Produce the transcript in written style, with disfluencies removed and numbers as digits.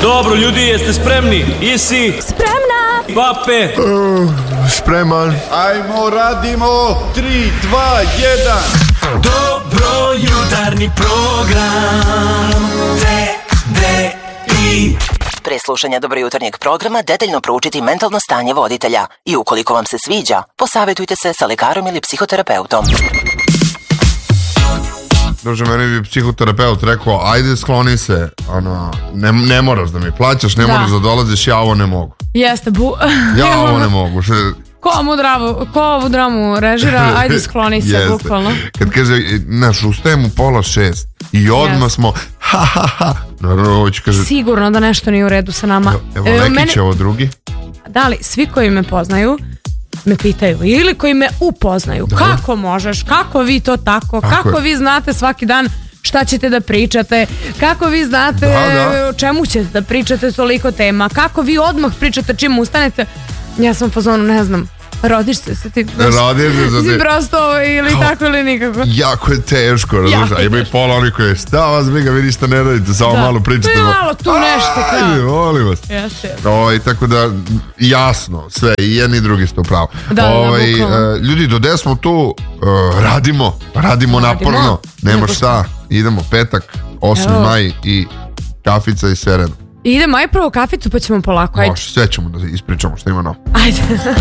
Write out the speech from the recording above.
Dobro, ljudi, jeste spremni? Isi? Spremna! Pape? Spreman. Ajmo, radimo. 3, 2, 1. Dobro jutarnji program. TDI. Pre slušanja dobrojutarnjeg programa detaljno proučiti mentalno stanje voditelja i ukoliko vam se sviđa, posavetujte se sa lekarom ili psihoterapeutom. Druže, meni bi psihoterapeut rekao, ajde skloni se, ne moraš da mi plaćaš, ne moraš da dolaziš, ja ovo ne mogu. Jeste, Ja ovo ne mogu. Ko ovu dramu režira, ajde skloni se, bukvalno. Kad kaže, ustajem u 5:30 i odmah smo, naravno ovo ću kaže... Sigurno da nešto nije u redu sa nama. Evo Lekić je ovo drugi. Da li, svi koji me poznaju, me pitaju, ili koji me upoznaju, kako možeš, kako vi to tako, kako vi znate svaki dan šta ćete da pričate, kako vi znate o čemu ćete da pričate, toliko tema, kako vi odmah pričate čim ustanete. Ja sam u fazonu, ne znam, rodiš se ti. Rodiš se ti. Prosto ili tako ili nikako. Jako je teško, razumiješ, a ima i pola oni koji je, šta vas briga, vi ništa ne radite, samo malo pričate. Malo tu nešto, kao. Ajde, molim vas. Tako da, jasno, sve, i jedni i drugi ste u pravu. Ljudi, do 10 smo tu, radimo naporno, nema šta, idemo petak, 8. maj i kafica i sve redom. Idemo aj prvo kaficu pa ćemo polako, ajde. Sve ćemo da ispričamo što ima novo. Ajde.